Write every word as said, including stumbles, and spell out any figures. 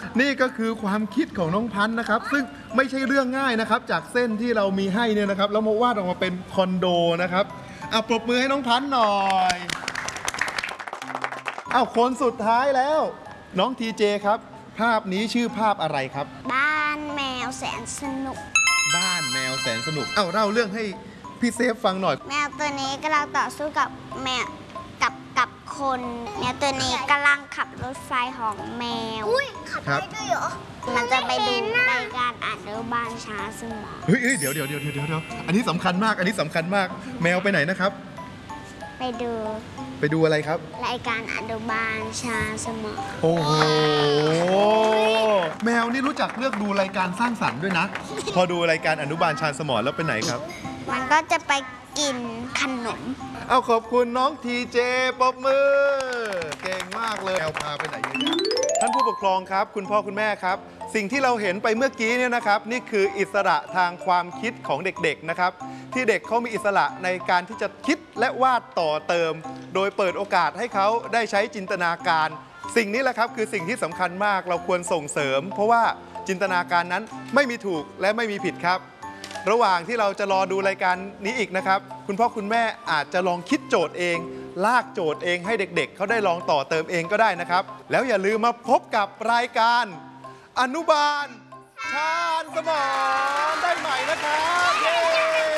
นี่ก็คือความคิดของน้องพันธ์นะครับซึ่งไม่ใช่เรื่องง่ายนะครับจากเส้นที่เรามีให้เนี่ยนะครับแล้วมาวาดออกมาเป็นคอนโดนะครับอ่ะปรบมือให้น้องพันธ์หน่อยอ้าวคนสุดท้ายแล้วน้องทีเจครับภาพนี้ชื่อภาพอะไรครับบ้านแมวแสนสนุกบ้านแมวแสนสนุกเอ้าเล่าเรื่องให้พี่เซฟฟังหน่อยแมวตัวนี้กำลังต่อสู้กับแมวกับกับคนแมวตัวนี้กำลังขับรถไฟของแมวอุ้ยขับได้ด้วยเหรอมันจะไปดูรายการอ่านเรื่องบ้านช้าสมองเฮ้ยเดี๋ยวเดี๋ยวเดี๋ยวเดี๋ยวเดี๋ยวอันนี้สำคัญมากอันนี้สำคัญมากแมวไปไหนนะครับไปดูไปดูอะไรครับรายการอนุบาลชาสมองโอ้โหแมวนี่รู้จักเลือกดูรายการสร้างสรรค์ด้วยนะ พอดูรายการอนุบาลชาญสมรแล้วไปไหนครับมันก็จะไปกินขนมเอาขอบคุณน้องทีเจปรบมือเก่งมากเลยแมวพาไปไหนเนี่ยท่านผู้ปกครองครับคุณพ่อคุณแม่ครับสิ่งที่เราเห็นไปเมื่อกี้เนี่ยนะครับนี่คืออิสระทางความคิดของเด็กๆนะครับที่เด็กเขามีอิสระในการที่จะคิดและวาดต่อเติมโดยเปิดโอกาสให้เขาได้ใช้จินตนาการสิ่งนี้แหละครับคือสิ่งที่สำคัญมากเราควรส่งเสริมเพราะว่าจินตนาการนั้นไม่มีถูกและไม่มีผิดครับระหว่างที่เราจะรอดูรายการนี้อีกนะครับคุณพ่อคุณแม่อาจจะลองคิดโจทย์เองลากโจทย์เองให้เด็กๆเขาได้ลองต่อเติมเองก็ได้นะครับแล้วอย่าลืมมาพบกับรายการอนุบาลชาญสมรได้ใหม่นะครับ